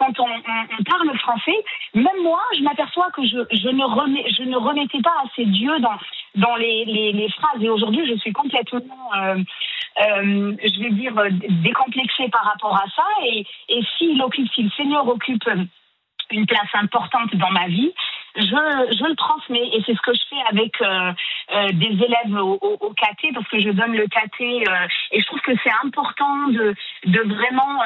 quand on parle français, même moi, je m'aperçois que je ne remettais pas assez Dieu dans les phrases. Et aujourd'hui, je suis complètement, je vais dire, décomplexée par rapport à ça. Et si le Seigneur occupe une place importante dans ma vie, je le transmets, et c'est ce que je fais avec des élèves au KT, parce que je donne le KT, et je trouve que c'est important de vraiment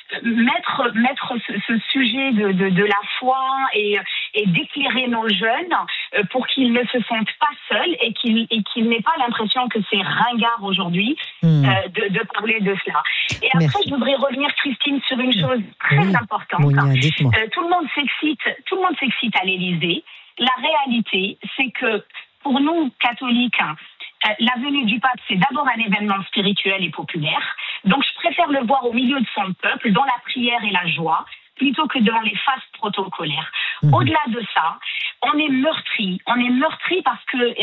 mettre ce sujet de la foi et d'éclairer nos jeunes pour qu'ils ne se sentent pas seuls et qu'ils n'aient pas l'impression que c'est ringard aujourd'hui de parler de cela. Et après, Merci. Je voudrais revenir, Christine, sur une chose très importante. Monia, dites-moi. Tout le monde s'excite à l'Élysée. La réalité, c'est que pour nous, catholiques, la venue du pape, c'est d'abord un événement spirituel et populaire. Donc, je préfère le voir au milieu de son peuple, dans la prière et la joie, plutôt que dans les phases protocolaires. Au-delà de ça, on est meurtri. On est meurtri parce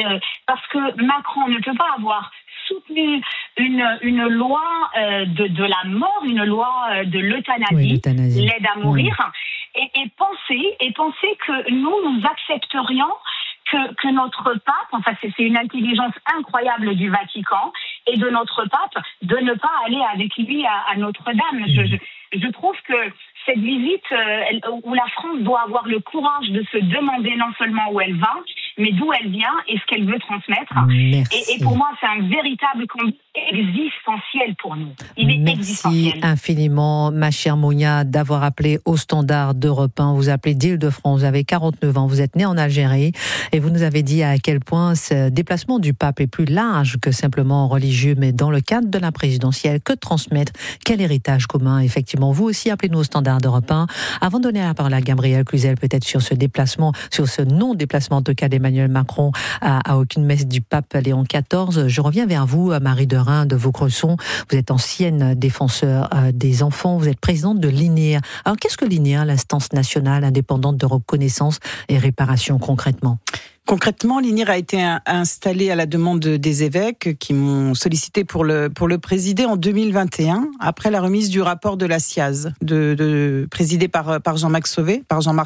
que Macron ne peut pas avoir soutenu une loi de la mort, une loi de l'euthanasie, l'aide à mourir, et penser que nous accepterions que notre pape, enfin c'est une intelligence incroyable du Vatican et de notre pape, de ne pas aller avec lui à Notre-Dame. Je trouve que cette visite où la France doit avoir le courage de se demander non seulement où elle va, mais d'où elle vient et ce qu'elle veut transmettre. Et pour moi, c'est un véritable combat existentiel pour nous. Il est existentiel. Merci infiniment, ma chère Monia, d'avoir appelé au standard d'Europe 1. Vous appelez d'Île-de-France, vous avez 49 ans, vous êtes née en Algérie et vous nous avez dit à quel point ce déplacement du pape est plus large que simplement religieux, mais dans le cadre de la présidentielle, que transmettre, quel héritage commun. Effectivement, vous aussi appelez-nous au standard d'Europe 1. Avant de donner la parole à Gabriel Cluzel, peut-être sur ce déplacement, sur ce non-déplacement en tout cas d'Emmanuel Macron à aucune messe du pape Léon XIV, je reviens vers vous, Marie de Reims de Vaucresson. Vous êtes ancienne défenseur des enfants, vous êtes présidente de l'INEA. Alors qu'est-ce que l'INEA, l'instance nationale indépendante de reconnaissance et réparation concrètement ? Concrètement, l'INIR a été installé à la demande des évêques qui m'ont sollicité pour le présider en 2021, après la remise du rapport de la SIAZ, présidé par Jean-Marc Sauvé,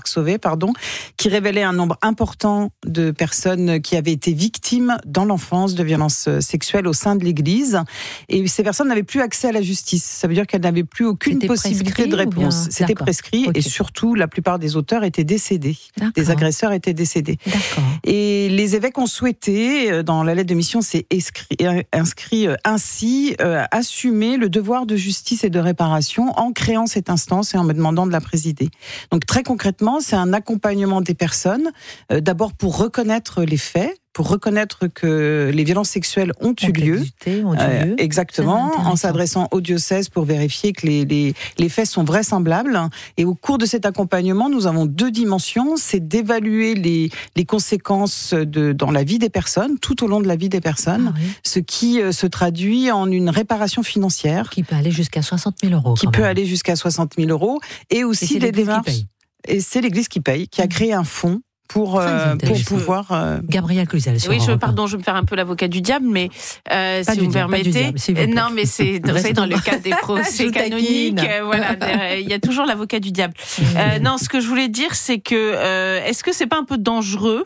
qui révélait un nombre important de personnes qui avaient été victimes dans l'enfance de violences sexuelles au sein de l'Église. Et ces personnes n'avaient plus accès à la justice. Ça veut dire qu'elles n'avaient plus aucune possibilité de réponse. C'était prescrit, et surtout, la plupart des auteurs étaient décédés. Des agresseurs étaient décédés. D'accord. Et les évêques ont souhaité, dans la lettre de mission, c'est inscrit ainsi, assumer le devoir de justice et de réparation en créant cette instance et en me demandant de la présider. Donc très concrètement, c'est un accompagnement des personnes, d'abord pour reconnaître les faits, pour reconnaître que les violences sexuelles ont eu lieu. Exactement, en s'adressant au diocèse pour vérifier que les faits sont vraisemblables. Et au cours de cet accompagnement, nous avons deux dimensions. C'est d'évaluer les conséquences dans la vie des personnes, tout au long de la vie des personnes, ce qui se traduit en une réparation financière. Qui peut aller jusqu'à 60 000 euros. Qui peut aller jusqu'à 60 000 euros. Et aussi des démarches. Et c'est l'Église qui paye, qui a créé un fonds pour pouvoir... Gabriel Cluzel. Oui, je vais me faire un peu l'avocat du diable, mais si vous me permettez... Non, mais c'est dans le cadre des procès canoniques, voilà, il y a toujours l'avocat du diable. Non, ce que je voulais dire, c'est que est-ce que c'est pas un peu dangereux,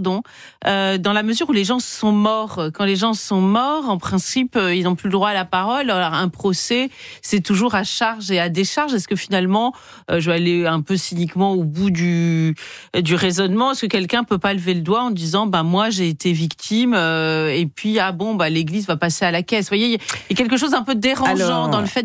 dans la mesure où les gens sont morts. Quand les gens sont morts, en principe, ils n'ont plus le droit à la parole. Alors, un procès, c'est toujours à charge et à décharge. Est-ce que finalement, je vais aller un peu cyniquement au bout du raisonnement, est-ce que quelqu'un peut pas lever le doigt en disant, moi, j'ai été victime, et puis, l'Église va passer à la caisse. Vous voyez, il y a quelque chose un peu dérangeant dans le fait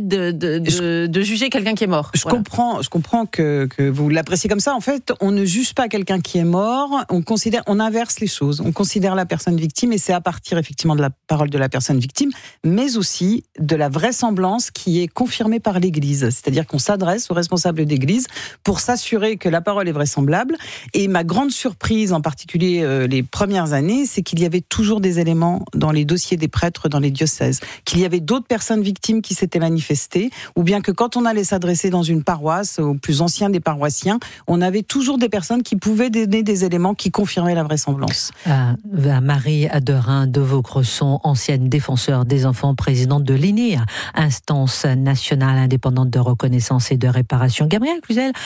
de juger quelqu'un qui est mort. Je comprends que vous l'appréciez comme ça. En fait, on ne juge pas quelqu'un qui est mort. On inverse les choses. On considère la personne victime, et c'est à partir effectivement de la parole de la personne victime, mais aussi de la vraisemblance qui est confirmée par l'Église. C'est-à-dire qu'on s'adresse aux responsables d'Église pour s'assurer que la parole est vraisemblable. Et ma grande surprise, en particulier les premières années, c'est qu'il y avait toujours des éléments dans les dossiers des prêtres dans les diocèses, qu'il y avait d'autres personnes victimes qui s'étaient manifestées, ou bien que quand on allait s'adresser dans une paroisse, aux plus anciens des paroissiens, on avait toujours des personnes qui pouvaient donner des éléments qui confirmaient la vraisemblance. Marie de Reims de Vaucresson, ancienne défenseur des enfants, présidente de l'INEA, instance nationale indépendante de reconnaissance et de réparation. Gabriel Cluzel,